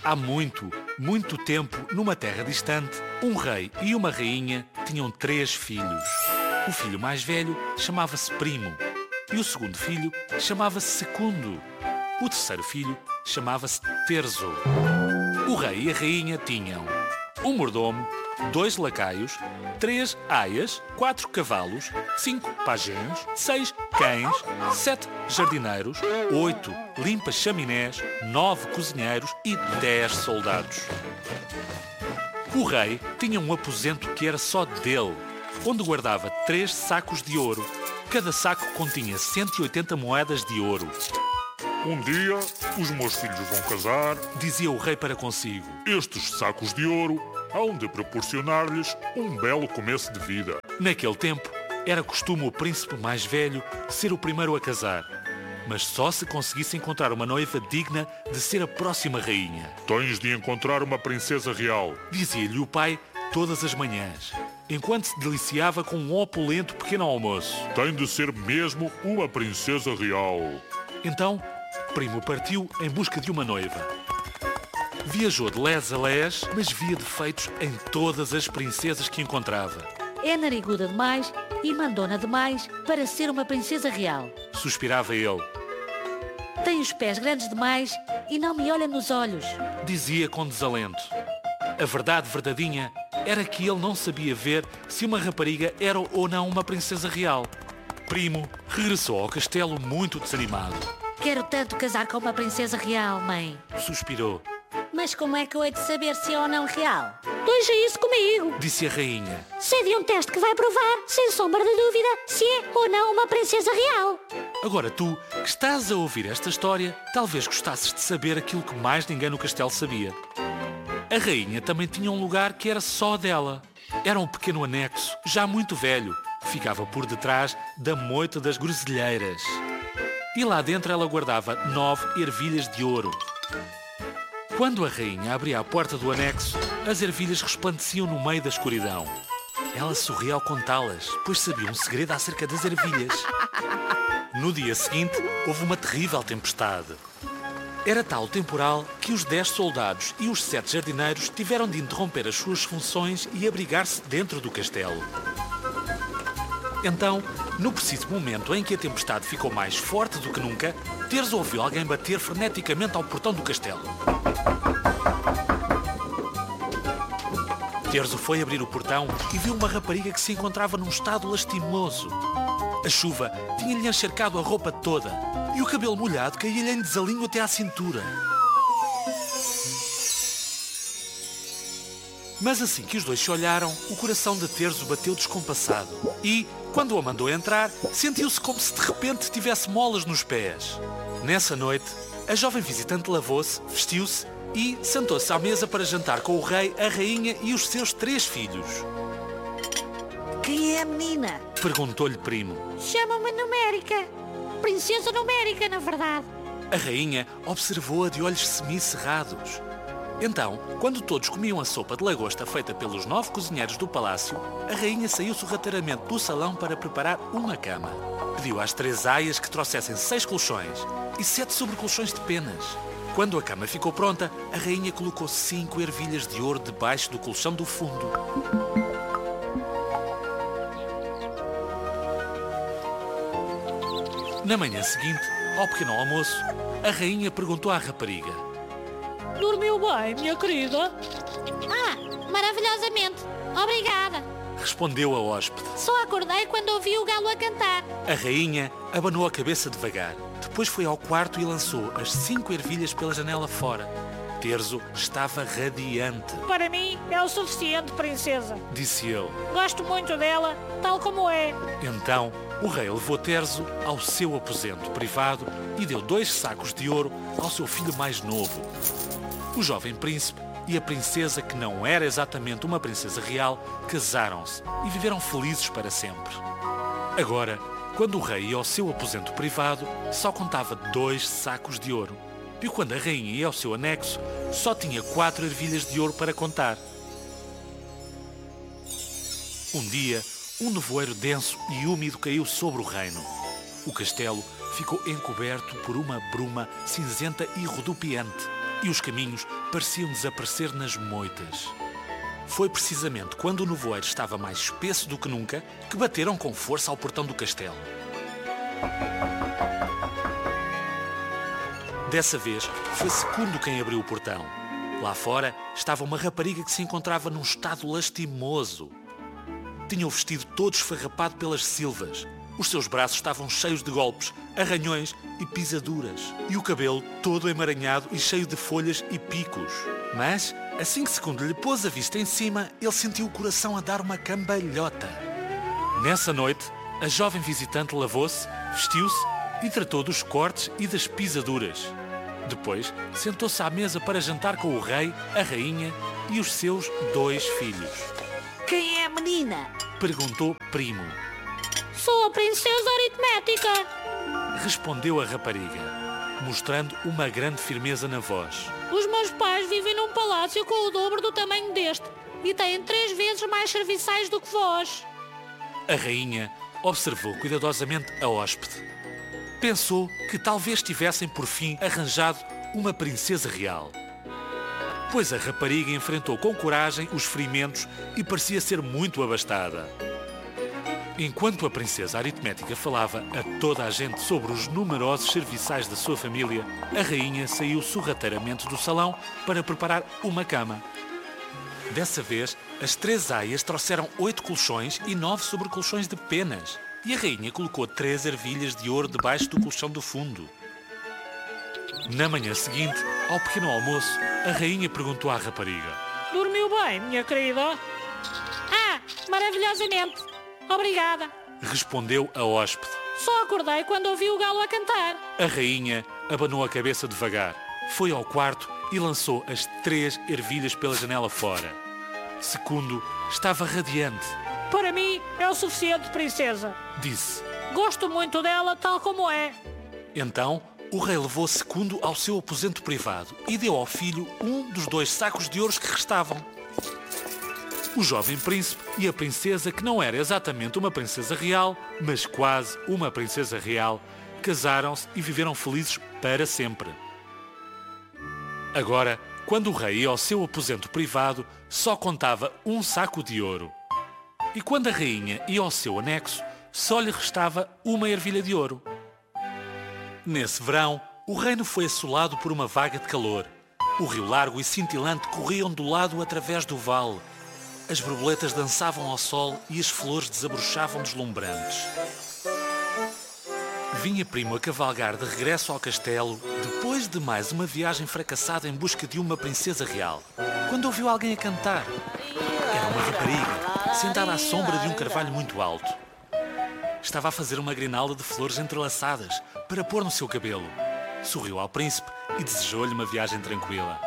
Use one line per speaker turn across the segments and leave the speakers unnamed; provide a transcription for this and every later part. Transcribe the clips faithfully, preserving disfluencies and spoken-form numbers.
Há muito, muito tempo, numa terra distante, um rei e uma rainha tinham três filhos. O filho mais velho chamava-se Primo e o segundo filho chamava-se Secundo. O terceiro filho chamava-se Terzo. O rei e a rainha tinham um mordomo, dois lacaios, três aias, quatro cavalos, cinco pajés, seis cães, sete jardineiros, oito limpas chaminés, nove cozinheiros e dez soldados. O rei tinha um aposento que era só dele, onde guardava três sacos de ouro. Cada saco continha cento e oitenta moedas de ouro.
Um dia, os meus filhos vão casar,
dizia o rei para consigo.
Estes sacos de ouro hão de proporcionar-lhes um belo começo de vida.
Naquele tempo, era costume o príncipe mais velho ser o primeiro a casar, mas só se conseguisse encontrar uma noiva digna de ser a próxima rainha.
Tens de encontrar uma princesa real,
dizia-lhe o pai todas as manhãs, enquanto se deliciava com um opulento pequeno almoço.
Tem de ser mesmo uma princesa real.
Então, Primo partiu em busca de uma noiva. Viajou de les a les, mas via defeitos em todas as princesas que encontrava.
É nariguda demais e mandona demais para ser uma princesa real,
suspirava ele.
Tem os pés grandes demais e não me olha nos olhos,
dizia com desalento. A verdade verdadinha era que ele não sabia ver se uma rapariga era ou não uma princesa real. Primo regressou ao castelo muito desanimado.
Quero tanto casar com uma princesa real, mãe,
suspirou.
Mas como é que eu hei de saber se é ou não real? Deixa isso comigo,
disse a rainha.
Sei de um teste que vai provar, sem sombra de dúvida, se é ou não uma princesa real.
Agora tu, que estás a ouvir esta história, talvez gostasses de saber aquilo que mais ninguém no castelo sabia. A rainha também tinha um lugar que era só dela. Era um pequeno anexo, já muito velho. Ficava por detrás da moita das groselheiras. E lá dentro ela guardava nove ervilhas de ouro. Quando a rainha abria a porta do anexo, as ervilhas resplandeciam no meio da escuridão. Ela sorria ao contá-las, pois sabia um segredo acerca das ervilhas. No dia seguinte, houve uma terrível tempestade. Era tal o temporal que os dez soldados e os sete jardineiros tiveram de interromper as suas funções e abrigar-se dentro do castelo. Então, no preciso momento em que a tempestade ficou mais forte do que nunca, Terzo ouviu alguém bater freneticamente ao portão do castelo. Terzo foi abrir o portão e viu uma rapariga que se encontrava num estado lastimoso. A chuva tinha-lhe encharcado a roupa toda e o cabelo molhado caía-lhe em desalinho até à cintura. Mas assim que os dois se olharam, o coração de Terzo bateu descompassado e, quando a mandou entrar, sentiu-se como se de repente tivesse molas nos pés. Nessa noite, a jovem visitante lavou-se, vestiu-se e sentou-se à mesa para jantar com o rei, a rainha e os seus três filhos.
Quem é a menina?
Perguntou-lhe Primo.
Chama-me Numérica. Princesa Numérica, na verdade.
A rainha observou-a de olhos semicerrados. Então, quando todos comiam a sopa de lagosta feita pelos nove cozinheiros do palácio, a rainha saiu sorrateiramente do salão para preparar uma cama. Pediu às três aias que trouxessem seis colchões e sete sobrecolchões de penas. Quando a cama ficou pronta, a rainha colocou cinco ervilhas de ouro debaixo do colchão do fundo. Na manhã seguinte, ao pequeno almoço, a rainha perguntou à rapariga:
Dormiu bem, minha querida? Ah, maravilhosamente. Obrigada.
Respondeu a hóspede.
Só acordei quando ouvi o galo a cantar.
A rainha abanou a cabeça devagar. Depois foi ao quarto e lançou as cinco ervilhas pela janela fora. Terzo estava radiante.
Para mim é o suficiente, princesa,
disse ele.
Gosto muito dela, tal como é.
Então, o rei levou Terzo ao seu aposento privado e deu dois sacos de ouro ao seu filho mais novo. O jovem príncipe e a princesa, que não era exatamente uma princesa real, casaram-se e viveram felizes para sempre. Agora, quando o rei ia ao seu aposento privado, só contava dois sacos de ouro. E quando a rainha ia ao seu anexo, só tinha quatro ervilhas de ouro para contar. Um dia, um nevoeiro denso e úmido caiu sobre o reino. O castelo ficou encoberto por uma bruma cinzenta e rodopiante, e os caminhos pareciam desaparecer nas moitas. Foi precisamente quando o nevoeiro estava mais espesso do que nunca que bateram com força ao portão do castelo. Dessa vez, foi Secundo quem abriu o portão. Lá fora estava uma rapariga que se encontrava num estado lastimoso. Tinha o vestido todo esfarrapado pelas silvas. Os seus braços estavam cheios de golpes, arranhões e pisaduras. E o cabelo todo emaranhado e cheio de folhas e picos. Mas, assim que Secundo lhe pôs a vista em cima, ele sentiu o coração a dar uma cambalhota. Nessa noite, a jovem visitante lavou-se, vestiu-se e tratou dos cortes e das pisaduras. Depois, sentou-se à mesa para jantar com o rei, a rainha e os seus dois filhos.
Quem é a menina?
Perguntou Primo.
Sou a princesa aritmética.
Respondeu a rapariga, mostrando uma grande firmeza na voz.
Os meus pais vivem num palácio com o dobro do tamanho deste e têm três vezes mais serviçais do que vós.
A rainha observou cuidadosamente a hóspede. Pensou que talvez tivessem por fim arranjado uma princesa real. Pois a rapariga enfrentou com coragem os ferimentos e parecia ser muito abastada. Enquanto a princesa aritmética falava a toda a gente sobre os numerosos serviçais da sua família, a rainha saiu sorrateiramente do salão para preparar uma cama. Dessa vez, as três aias trouxeram oito colchões e nove sobrecolchões de penas. E a rainha colocou três ervilhas de ouro debaixo do colchão do fundo. Na manhã seguinte, ao pequeno almoço, a rainha perguntou à rapariga.
Dormiu bem, minha querida? Ah, maravilhosamente. Obrigada.
Respondeu a hóspede.
Só acordei quando ouvi o galo a cantar.
A rainha abanou a cabeça devagar, foi ao quarto e lançou as três ervilhas pela janela fora. Secundo estava radiante.
Para mim é o suficiente, princesa.
Disse.
Gosto muito dela tal como é.
Então, o rei levou Secundo ao seu aposento privado e deu ao filho um dos dois sacos de ouros que restavam. O jovem príncipe e a princesa, que não era exatamente uma princesa real, mas quase uma princesa real, casaram-se e viveram felizes para sempre. Agora, quando o rei ia ao seu aposento privado, só contava um saco de ouro. E quando a rainha ia ao seu anexo, só lhe restava uma ervilha de ouro. Nesse verão, o reino foi assolado por uma vaga de calor. O rio largo e cintilante corria ondulado através do vale. As borboletas dançavam ao sol e as flores desabrochavam deslumbrantes. Vinha Primo a cavalgar de regresso ao castelo, depois de mais uma viagem fracassada em busca de uma princesa real, quando ouviu alguém a cantar. Era uma rapariga, sentada à sombra de um carvalho muito alto. Estava a fazer uma grinalda de flores entrelaçadas para pôr no seu cabelo. Sorriu ao príncipe e desejou-lhe uma viagem tranquila.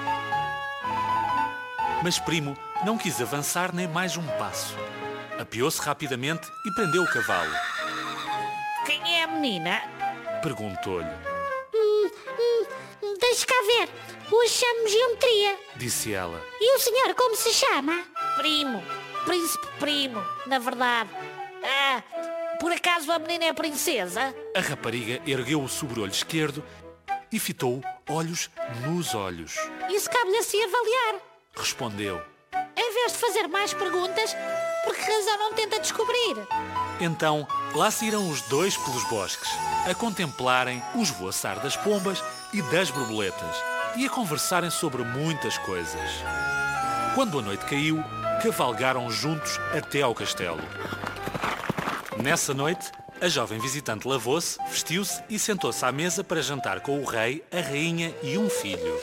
Mas Primo não quis avançar nem mais um passo. Apeou-se rapidamente e prendeu o cavalo.
Quem é a menina?
Perguntou-lhe.
Hum, hum, deixa cá ver. Hoje chamo geometria.
Disse ela.
E o senhor como se chama?
Primo. Príncipe Primo, na verdade. Ah, por acaso a menina é princesa?
A rapariga ergueu o sobre-olho esquerdo e fitou olhos nos olhos.
Isso cabe-lhe assim avaliar.
Respondeu.
Em vez de fazer mais perguntas, por que razão não tenta descobrir?
Então, lá saíram os dois pelos bosques, a contemplarem o esvoaçar das pombas e das borboletas e a conversarem sobre muitas coisas. Quando a noite caiu, cavalgaram juntos até ao castelo. Nessa noite, a jovem visitante lavou-se, vestiu-se e sentou-se à mesa para jantar com o rei, a rainha e um filho.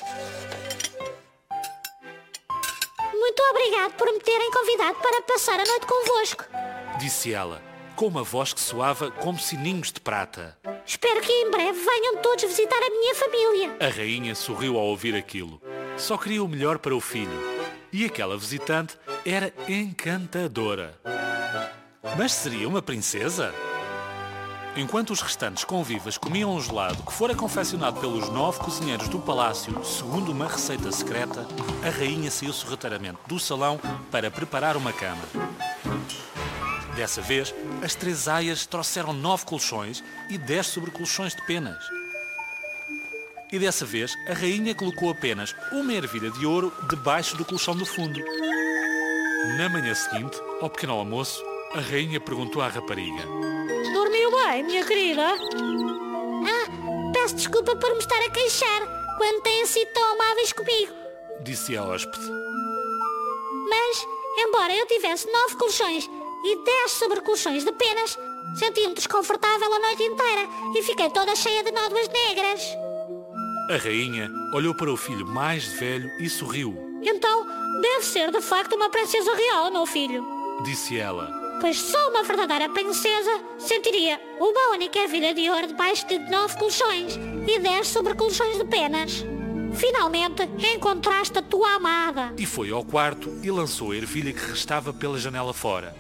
Muito obrigado por me terem convidado para passar a noite convosco.
Disse ela, com uma voz que soava como sininhos de prata.
Espero que em breve venham todos visitar a minha família.
A rainha sorriu ao ouvir aquilo. Só queria o melhor para o filho. E aquela visitante era encantadora. Mas seria uma princesa? Enquanto os restantes convivas comiam um gelado que fora confeccionado pelos nove cozinheiros do palácio, segundo uma receita secreta, a rainha saiu sorrateiramente do salão para preparar uma cama. Dessa vez, as três aias trouxeram nove colchões e dez sobrecolchões de penas. E dessa vez, a rainha colocou apenas uma ervilha de ouro debaixo do colchão do fundo. Na manhã seguinte, ao pequeno almoço, a rainha perguntou à rapariga:
Dormiu bem, minha querida?
Ah, peço desculpa por me estar a queixar quando têm sido tão amáveis comigo.
Disse a hóspede.
Mas, embora eu tivesse nove colchões e dez sobrecolchões de penas, senti-me desconfortável a noite inteira e fiquei toda cheia de nódoas negras.
A rainha olhou para o filho mais velho e sorriu.
Então, deve ser de facto uma princesa real, meu filho.
Disse ela.
Pois só uma verdadeira princesa sentiria uma única ervilha de ouro debaixo de nove colchões e dez sobrecolchões de penas. Finalmente encontraste a tua amada.
E foi ao quarto e lançou a ervilha que restava pela janela fora.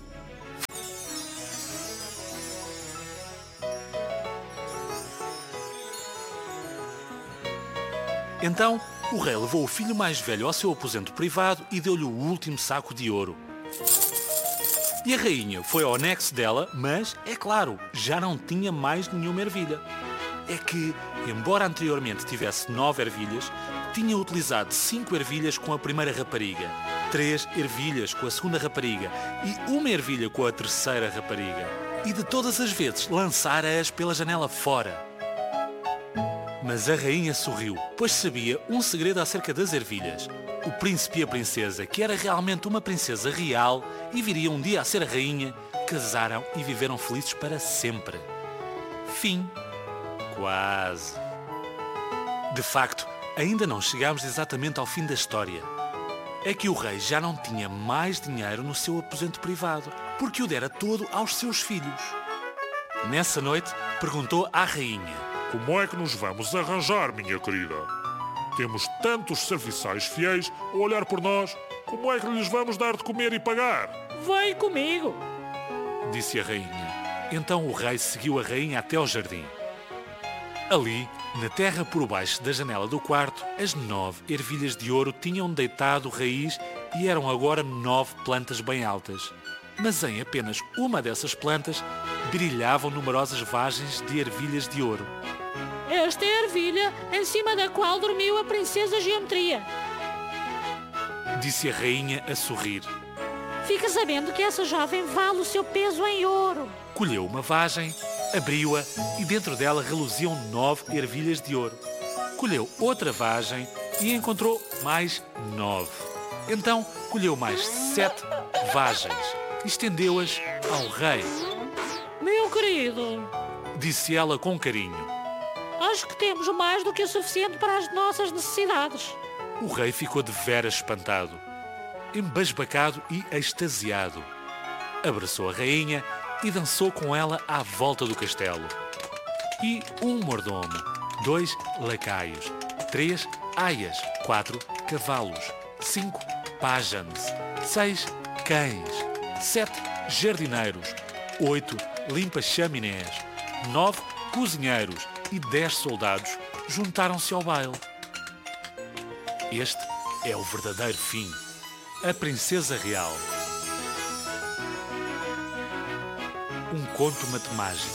Então, o rei levou o filho mais velho ao seu aposento privado e deu-lhe o último saco de ouro. E a rainha foi ao anexo dela, mas, é claro, já não tinha mais nenhuma ervilha. É que, embora anteriormente tivesse nove ervilhas, tinha utilizado cinco ervilhas com a primeira rapariga, três ervilhas com a segunda rapariga e uma ervilha com a terceira rapariga. E de todas as vezes lançara-as pela janela fora. Mas a rainha sorriu, pois sabia um segredo acerca das ervilhas. O príncipe e a princesa, que era realmente uma princesa real e viria um dia a ser a rainha, casaram e viveram felizes para sempre. Fim. Quase. De facto, ainda não chegámos exatamente ao fim da história. É que o rei já não tinha mais dinheiro no seu aposento privado, porque o dera todo aos seus filhos. Nessa noite, perguntou à rainha:
Como é que nos vamos arranjar, minha querida? Temos tantos serviçais fiéis a olhar por nós. Como é que lhes vamos dar de comer e pagar?
Vem comigo.
Disse a rainha. Então o rei seguiu a rainha até ao jardim. Ali, na terra por baixo da janela do quarto, as nove ervilhas de ouro tinham deitado raiz e eram agora nove plantas bem altas. Mas em apenas uma dessas plantas brilhavam numerosas vagens de ervilhas de ouro.
Esta é a ervilha em cima da qual dormiu a princesa Geometria.
Disse a rainha a sorrir.
Fica sabendo que essa jovem vale o seu peso em ouro.
Colheu uma vagem, abriu-a e dentro dela reluziam nove ervilhas de ouro. Colheu outra vagem e encontrou mais nove. Então colheu mais sete vagens e estendeu-as ao rei.
Meu querido,
disse ela com carinho.
Acho que temos mais do que o suficiente para as nossas necessidades.
O rei ficou de veras espantado, embasbacado e extasiado. Abraçou a rainha e dançou com ela à volta do castelo. E um mordomo, dois lacaios, três aias, quatro cavalos, cinco pajans, seis cães, sete jardineiros, oito limpa-chaminés, nove cozinheiros e dez soldados juntaram-se ao baile. Este é o verdadeiro fim. A Princesa Real. Um conto matemágico.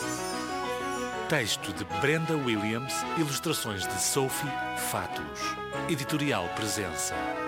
Texto de Brenda Williams, ilustrações de Sophie Fatos. Editorial Presença.